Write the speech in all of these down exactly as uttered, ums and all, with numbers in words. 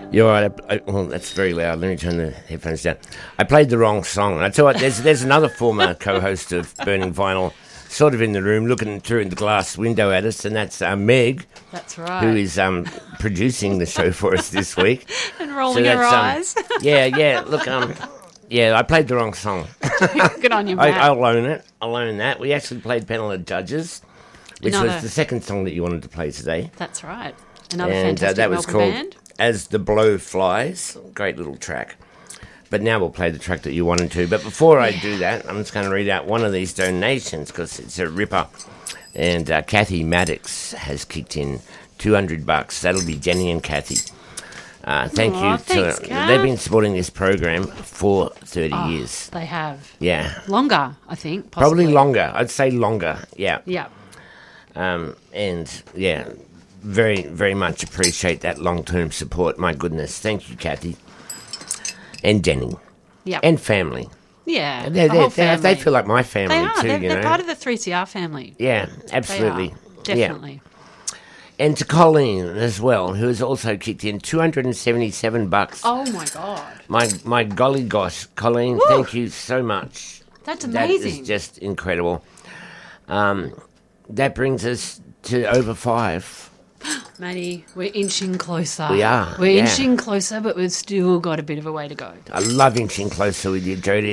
You're right. I, I, well, that's very loud. Let me turn the headphones down. I played the wrong song. I tell you what, there's, there's another former co-host of Burning Vinyl sort of in the room looking through the glass window at us, and that's uh, Meg. That's right. Who is um, producing the show for us this week. And rolling so her eyes. Um, yeah, yeah. Look, um, yeah, I played the wrong song. Good on you, Matt. I, I'll own it. I'll own that. We actually played Panel of Judges, which Another. was the second song that you wanted to play today. That's right. Another and, fantastic uh, that was Melbourne called band. As the Blow Flies. Great little track. But now we'll play the track that you wanted to. But before I yeah. do that, I'm just going to read out one of these donations because it's a ripper. And uh, Kathy Maddox has kicked in two hundred bucks. That'll be Jenny and Kathy. Uh, thank Aww, you. thanks, to, Kath. They've been supporting this program for thirty oh, years. They have. Yeah. Longer, I think. Possibly. Probably longer. I'd say longer. Yeah. Yeah. Um, and, yeah, very, very much appreciate that long-term support. My goodness. Thank you, Kathy. And Jenny. Yeah. And family. Yeah. They're, the whole they're, family. they feel like my family, they are. too, They're, you they're know. part of the three C R family. Yeah, absolutely. They are. Definitely. Yeah. And to Colleen as well, who has also kicked in two hundred seventy-seven bucks. Oh, my God. My my golly gosh, Colleen, Woo! Thank you so much. That's amazing. That is just incredible. Um, that brings us to over five. Matty, we're inching closer. We are, We're yeah. inching closer, but we've still got a bit of a way to go. I love inching closer with you, Jodie.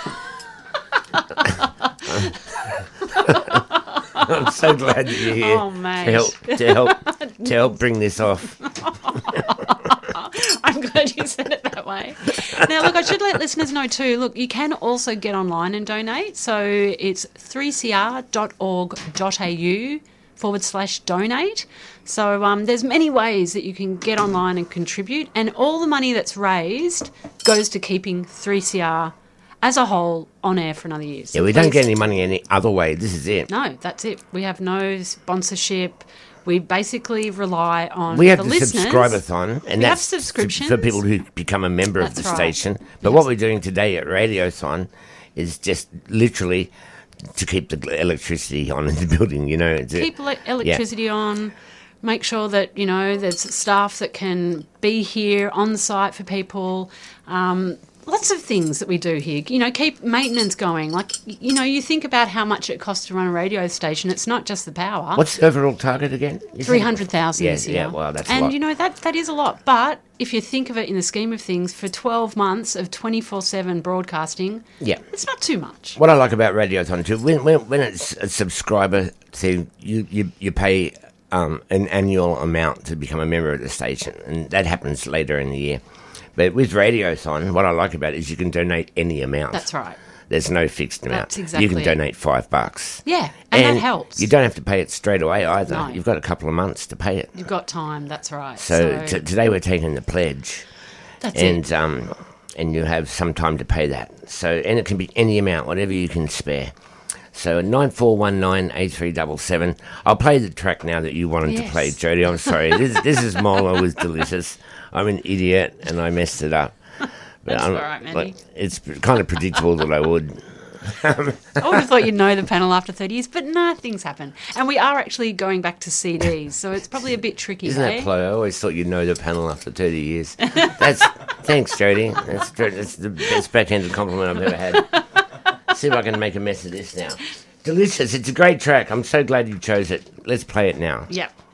I'm so glad that you're here Oh, mate. to help to help to help bring this off. I'm glad you said it that way. Now, look, I should let listeners know too. Look, you can also get online and donate. So it's three c r dot org dot a u forward slash donate. So um, there's many ways that you can get online and contribute, and all the money that's raised goes to keeping three C R as a whole on air for another year. So Yeah, we please, don't get any money any other way. This is it. No, that's it. We have no sponsorship. We basically rely on We have the the, listeners. subscriber-thon, and We have that's subscriptions. for people who become a member That's of the right. station. But Yes. what we're doing today at Radiothon is just literally to keep the electricity on in the building, you know. It's a- Keep ele- electricity on. Make sure that, you know, there's staff that can be here on the site for people. Um, lots of things that we do here. You know, keep maintenance going. Like, y- you know, you think about how much it costs to run a radio station. It's not just the power. What's the overall target again? You said- three hundred thousand Yeah, this year. yeah, well, that's a and, lot. you know, that that is a lot. But if you think of it in the scheme of things, for twelve months of twenty-four seven broadcasting, Yeah. it's not too much. What I like about Radiothon too, when, when, when it's a subscriber thing, you, you, you pay um, an annual amount to become a member of the station, and that happens later in the year. But with Radiothon, what I like about it is you can donate any amount. That's right. There's no fixed amount. That's exactly You can it. donate five bucks. Yeah, and, that helps. You don't have to pay it straight away either. No. You've got a couple of months to pay it. You've got time, that's right. So, t- today we're taking the pledge. that's and it. um, and you have some time to pay that. So, and it can be any amount, whatever you can spare. So nine four one nine eight three seven seven. I'll play the track now that you wanted Yes. to play, Jodie. I'm sorry. this this is Molo with Delicious. I'm an idiot and I messed it up. But That's I'm, all right, Mandy. like, it's kind of predictable that I would. I would have thought you'd know the panel after thirty years, but no, things happen. And we are actually going back to C Ds, so it's probably a bit tricky. Isn't eh? that play? I always thought you'd know the panel after thirty years. That's thanks, Jodie. That's that's the best backhanded compliment I've ever had. See if I can make a mess of this now. Delicious. It's a great track. I'm so glad you chose it. Let's play it now. Yep.